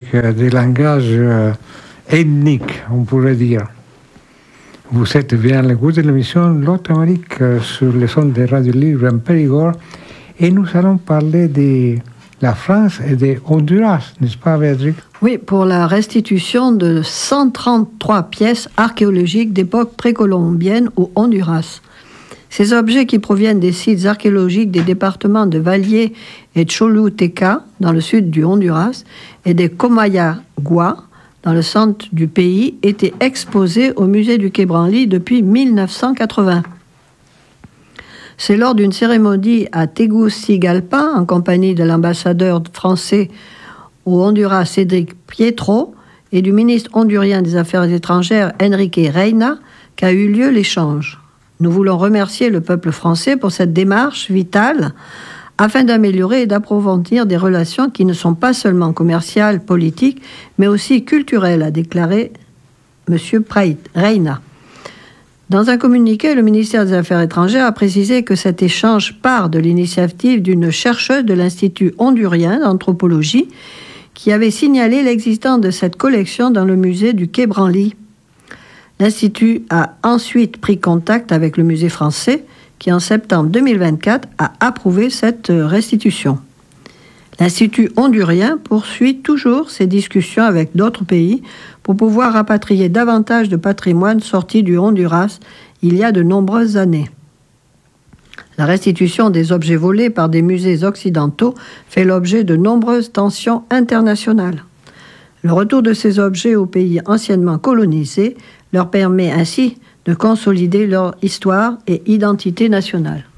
avec des langages ethniques, on pourrait dire. Vous êtes bien à l'écoute de l'émission L'Autre Amérique sur les ondes de Radio Libre en Périgord et nous allons parler de la France et de Honduras, n'est-ce pas Béatrice? Oui, pour la restitution de 133 pièces archéologiques d'époque précolombienne au Honduras. Ces objets qui proviennent des sites archéologiques des départements de Valle et Choluteca, dans le sud du Honduras, et de Comayagua, dans le centre du pays, étaient exposés au musée du Quai Branly depuis 1980. C'est lors d'une cérémonie à Tegucigalpa, en compagnie de l'ambassadeur français au Honduras, Cédric Pietro, et du ministre hondurien des Affaires étrangères, Enrique Reina, qu'a eu lieu l'échange. Nous voulons remercier le peuple français pour cette démarche vitale afin d'améliorer et d'approfondir des relations qui ne sont pas seulement commerciales, politiques, mais aussi culturelles, a déclaré M. Reina. Dans un communiqué, le ministère des Affaires étrangères a précisé que cet échange part de l'initiative d'une chercheuse de l'Institut hondurien d'anthropologie qui avait signalé l'existence de cette collection dans le musée du Quai Branly. L'Institut a ensuite pris contact avec le musée français qui, en septembre 2024, a approuvé cette restitution. L'Institut hondurien poursuit toujours ses discussions avec d'autres pays pour pouvoir rapatrier davantage de patrimoine sorti du Honduras il y a de nombreuses années. La restitution des objets volés par des musées occidentaux fait l'objet de nombreuses tensions internationales. Le retour de ces objets aux pays anciennement colonisés leur permet ainsi de consolider leur histoire et identité nationale.